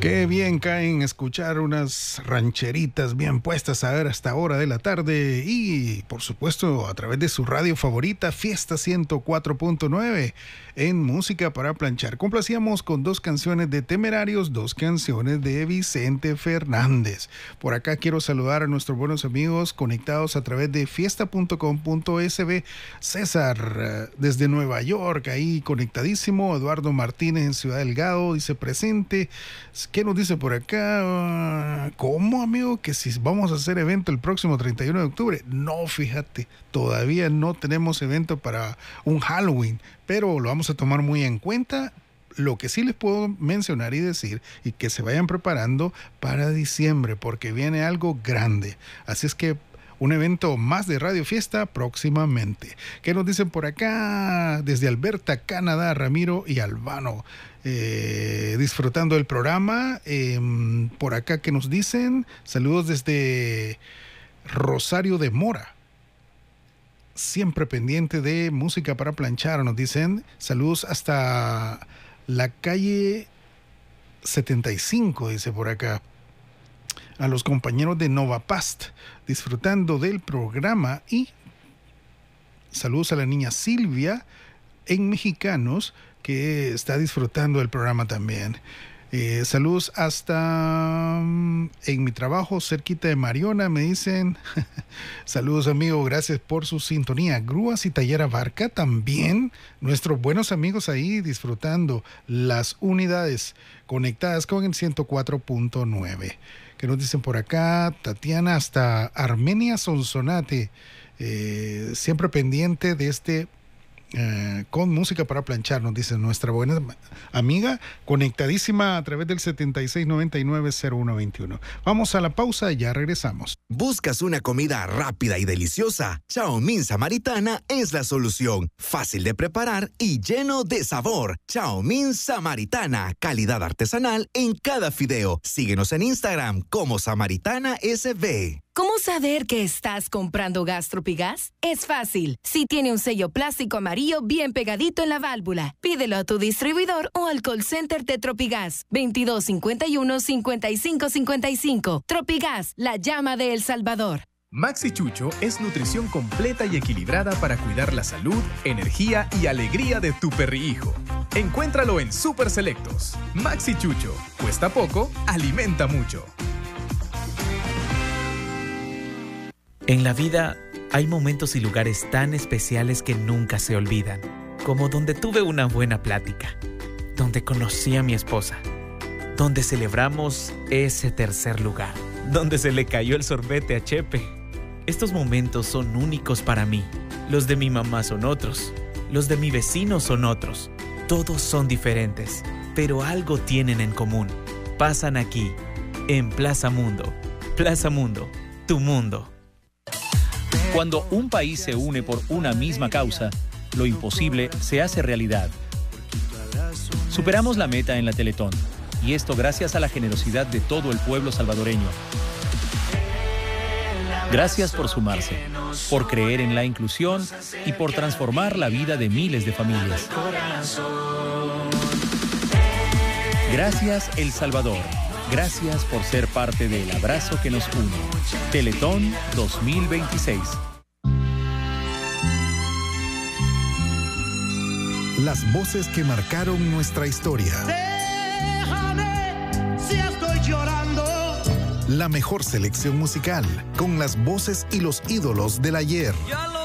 Qué bien caen escuchar unas rancheritas bien puestas a ver hasta hora de la tarde y por supuesto a través de su radio favorita Fiesta 104.9 en Música para Planchar. Complacíamos con dos canciones de Temerarios, dos canciones de Vicente Fernández. Por acá quiero saludar a nuestros buenos amigos conectados a través de fiesta.com.sb. César desde Nueva York, ahí conectadísimo. Eduardo Martínez en Ciudad Delgado dice presente. ¿Qué nos dice por acá? ¿Cómo, amigo? Que si vamos a hacer evento el próximo 31 de octubre. No, fíjate, todavía no tenemos evento para un Halloween, pero lo vamos a tomar muy en cuenta. Lo que sí les puedo mencionar y decir, y que se vayan preparando para diciembre, porque viene algo grande. Así es que un evento más de Radio Fiesta próximamente. ¿Qué nos dicen por acá? Desde Alberta, Canadá, Ramiro y Albano. Disfrutando del programa. Por acá, ¿qué nos dicen? Saludos desde Rosario de Mora. Siempre pendiente de Música para Planchar, nos dicen. Saludos hasta la calle 75, dice por acá. A los compañeros de Novapast, disfrutando del programa. Y saludos a la niña Silvia en Mexicanos, que está disfrutando del programa también. Saludos hasta en mi trabajo cerquita de Mariona, me dicen. Saludos, amigo, gracias por su sintonía. Grúas y Taller Abarca también, nuestros buenos amigos ahí disfrutando las unidades conectadas con el 104.9. ¿Qué nos dicen por acá? Tatiana hasta Armenia Sonsonate, siempre pendiente de este con Música para Planchar, nos dice nuestra buena amiga, conectadísima a través del 7699-0121. Vamos a la pausa y ya regresamos. ¿Buscas una comida rápida y deliciosa? Chow Mein Samaritana es la solución. Fácil de preparar y lleno de sabor. Chow Mein Samaritana, calidad artesanal en cada fideo. Síguenos en Instagram como Samaritana SB. ¿Cómo saber que estás comprando gas Tropigas? Es fácil. Si tiene un sello plástico amarillo bien pegadito en la válvula, pídelo a tu distribuidor o al call center de Tropigas. 2251-5555. Tropigas, la llama de El Salvador. Maxi Chucho es nutrición completa y equilibrada para cuidar la salud, energía y alegría de tu perrihijo. Encuéntralo en Super Selectos. Maxi Chucho, cuesta poco, alimenta mucho. En la vida hay momentos y lugares tan especiales que nunca se olvidan, como donde tuve una buena plática, donde conocí a mi esposa, donde celebramos ese tercer lugar, donde se le cayó el sorbete a Chepe. Estos momentos son únicos para mí. Los de mi mamá son otros, los de mi vecino son otros. Todos son diferentes, pero algo tienen en común. Pasan aquí, en Plaza Mundo. Plaza Mundo, tu mundo. Cuando un país se une por una misma causa, lo imposible se hace realidad. Superamos la meta en la Teletón, y esto gracias a la generosidad de todo el pueblo salvadoreño. Gracias por sumarse, por creer en la inclusión y por transformar la vida de miles de familias. Gracias, El Salvador. Gracias por ser parte del abrazo que nos une. Teletón 2026. Las voces que marcaron nuestra historia. Déjame si estoy llorando. La mejor selección musical, con las voces y los ídolos del ayer. Ya lo